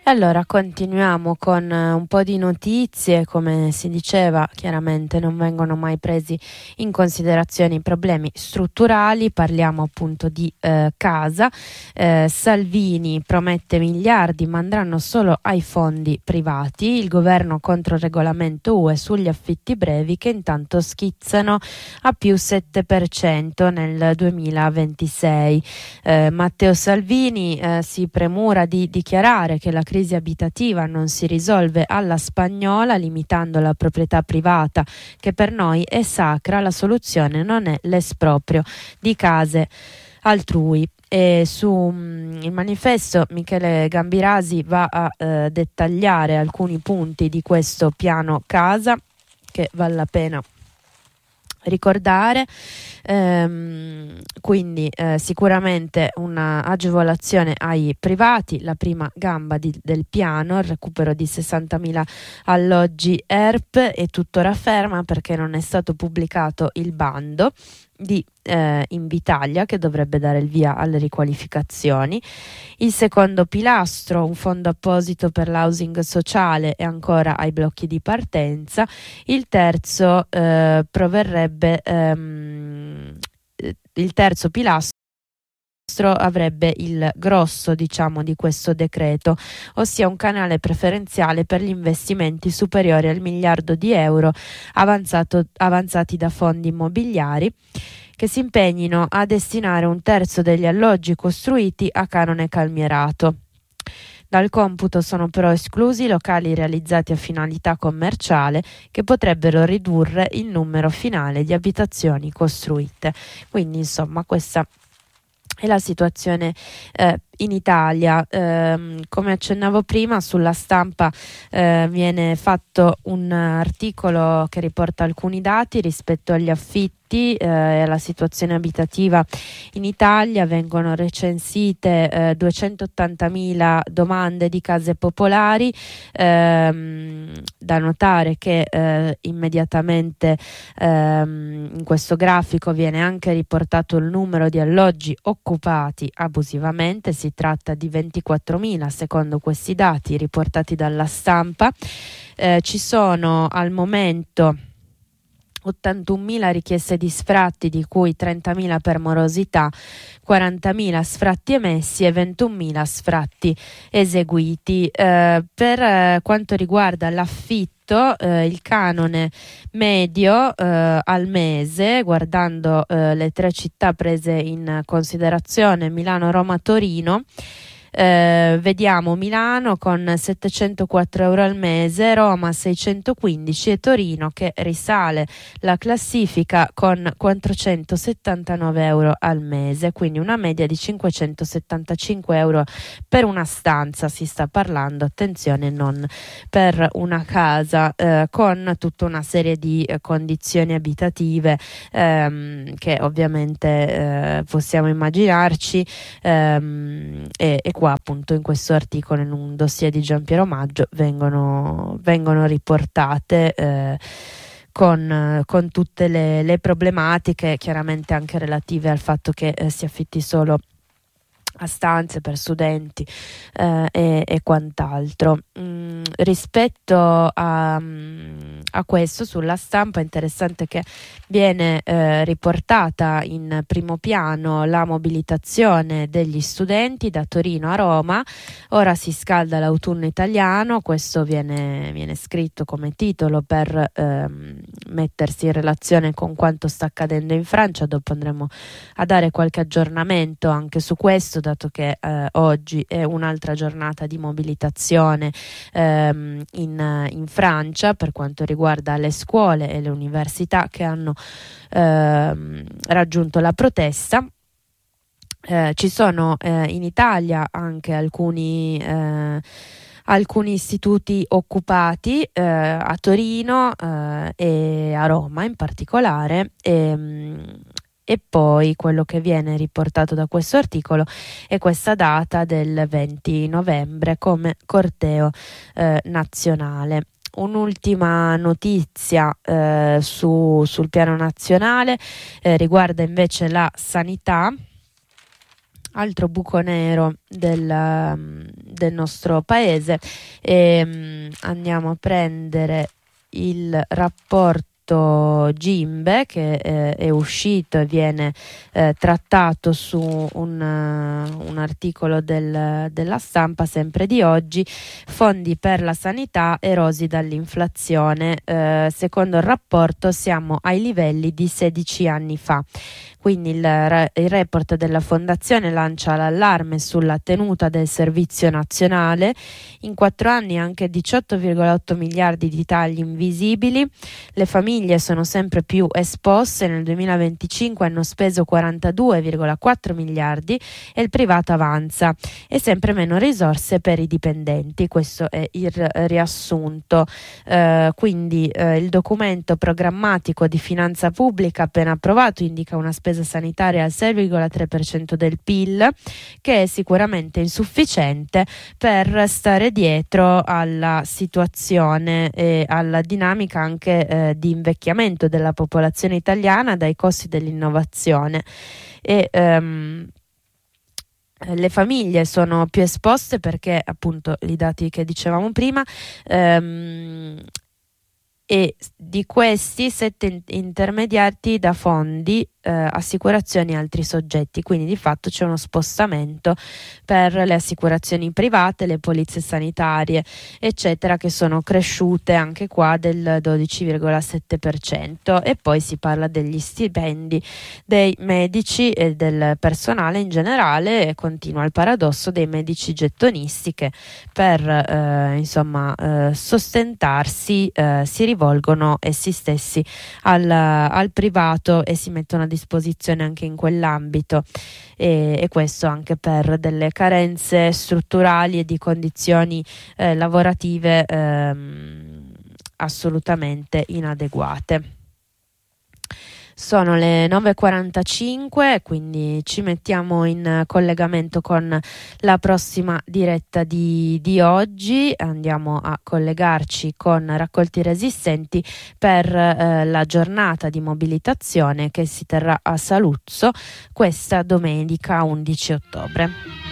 E allora continuiamo con un po' di notizie. Come si diceva, chiaramente non vengono mai presi in considerazione i problemi strutturali. Parliamo appunto di casa. Salvini promette miliardi, ma andranno solo ai fondi privati. Il governo contro il regolamento UE sugli affitti brevi, che intanto schizzano a più 7% nel 2026. Matteo Salvini si premura di dichiarare che la crisi abitativa non si risolve alla spagnola, limitando la proprietà privata, che per noi è sacra. La soluzione non è l'esproprio di case altrui. E su il manifesto Michele Gambirasi va a dettagliare alcuni punti di questo piano casa che vale la pena ricordare. Quindi sicuramente una agevolazione ai privati, la prima gamba del piano, il recupero di 60.000 alloggi ERP è tuttora ferma perché non è stato pubblicato il bando di Invitalia, che dovrebbe dare il via alle riqualificazioni. Il secondo pilastro, un fondo apposito per l'housing sociale, è ancora ai blocchi di partenza. Il terzo il terzo pilastro avrebbe il grosso, diciamo, di questo decreto, ossia un canale preferenziale per gli investimenti superiori al miliardo di euro avanzati da fondi immobiliari, che si impegnino a destinare un terzo degli alloggi costruiti a canone calmierato. Dal computo sono però esclusi i locali realizzati a finalità commerciale, che potrebbero ridurre il numero finale di abitazioni costruite. Quindi, insomma, questa è la situazione in Italia. Come accennavo prima, sulla Stampa viene fatto un articolo che riporta alcuni dati rispetto agli affitti e alla situazione abitativa in Italia. Vengono recensite 280.000 domande di case popolari. Da notare che immediatamente in questo grafico viene anche riportato il numero di alloggi occupati abusivamente. Si tratta di 24.000 secondo questi dati riportati dalla Stampa. Ci sono al momento 81.000 richieste di sfratti, di cui 30.000 per morosità, 40.000 sfratti emessi e 21.000 sfratti eseguiti. Per quanto riguarda l'affitto, il canone medio al mese, guardando le tre città prese in considerazione, Milano, Roma, Torino, vediamo Milano con 704 euro al mese, Roma 615 e Torino, che risale la classifica, con 479 euro al mese, quindi una media di 575 euro per una stanza. Si sta parlando, attenzione, non per una casa, con tutta una serie di condizioni abitative che ovviamente possiamo immaginarci, e qua appunto in questo articolo, in un dossier di Giampiero Maggio, vengono riportate con tutte le problematiche, chiaramente anche relative al fatto che si affitti solo a stanze per studenti e quant'altro. Rispetto a questo, sulla Stampa è interessante che viene riportata in primo piano la mobilitazione degli studenti da Torino a Roma. Ora si scalda l'autunno italiano, questo viene scritto come titolo per mettersi in relazione con quanto sta accadendo in Francia. Dopo andremo a dare qualche aggiornamento anche su questo, dato che oggi è un'altra giornata di mobilitazione in Francia per quanto riguarda le scuole e le università che hanno raggiunto la protesta. Ci sono in Italia anche alcuni istituti occupati a Torino e a Roma in particolare, e poi quello che viene riportato da questo articolo è questa data del 20 novembre come corteo nazionale. Un'ultima notizia sul piano nazionale riguarda invece la sanità. Altro buco nero del nostro paese. E andiamo a prendere il rapporto Gimbe che è uscito e viene trattato su un articolo della Stampa sempre di oggi. Fondi per la sanità erosi dall'inflazione, secondo il rapporto siamo ai livelli di 16 anni fa. Quindi il report della Fondazione lancia l'allarme sulla tenuta del servizio nazionale. In 4 anni anche 18,8 miliardi di tagli invisibili. Le famiglie sono sempre più esposte. Nel 2025 hanno speso 42,4 miliardi e il privato avanza, e sempre meno risorse per i dipendenti. Questo è il riassunto. Quindi il documento programmatico di finanza pubblica appena approvato indica una spesa sanitaria al 6,3% del PIL, che è sicuramente insufficiente per stare dietro alla situazione e alla dinamica anche di invecchiamento della popolazione italiana, dai costi dell'innovazione. E le famiglie sono più esposte perché appunto i dati che dicevamo prima, e di questi 7 intermediati da fondi, assicurazioni e altri soggetti. Quindi di fatto c'è uno spostamento per le assicurazioni private, le polizze sanitarie eccetera, che sono cresciute anche qua del 12,7%, e poi si parla degli stipendi dei medici e del personale in generale, e continua il paradosso dei medici gettonisti che per sostentarsi si rivolgono essi stessi al privato e si mettono a disposizione anche in quell'ambito, e questo anche per delle carenze strutturali e di condizioni lavorative assolutamente inadeguate. Sono le 9:45, quindi ci mettiamo in collegamento con la prossima diretta di oggi. Andiamo a collegarci con Raccolti Resistenti per la giornata di mobilitazione che si terrà a Saluzzo questa domenica 11 ottobre.